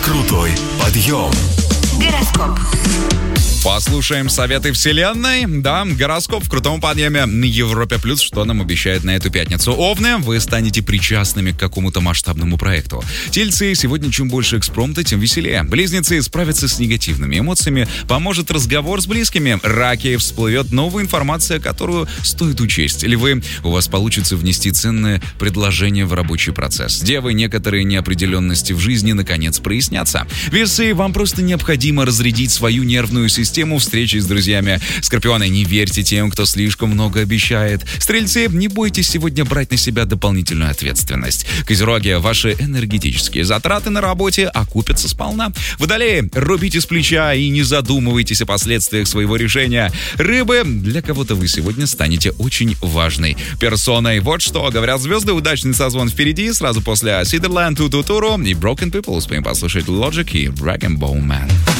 Крутой подъем. Гороскоп. Послушаем советы вселенной. Да, гороскоп в крутом подъеме на Европе Плюс. Что нам обещает на эту пятницу? Овны, вы станете причастными к какому-то масштабному проекту. Тельцы, сегодня чем больше экспромта, тем веселее. Близнецы, справиться с негативными эмоциями поможет разговор с близкими. Раки, всплывет новая информация, которую стоит учесть. Львы, у вас получится внести ценное предложение в рабочий процесс. Девы, некоторые неопределенности в жизни наконец прояснятся. Весы, вам просто необходимо разрядить свою нервную систему встречи с друзьями. Скорпионы, не верьте тем, кто слишком много обещает. Стрельцы, не бойтесь сегодня брать на себя дополнительную ответственность. Козероги, ваши энергетические затраты на работе окупятся сполна. Водолеи, рубите с плеча и не задумывайтесь о последствиях своего решения. Рыбы, для кого-то вы сегодня станете очень важной персоной. Вот что говорят звезды. Удачный созвон впереди. Сразу после Сидерленд, Тутутуру и Broken People успеем послушать Logic и Rag & Bone Man.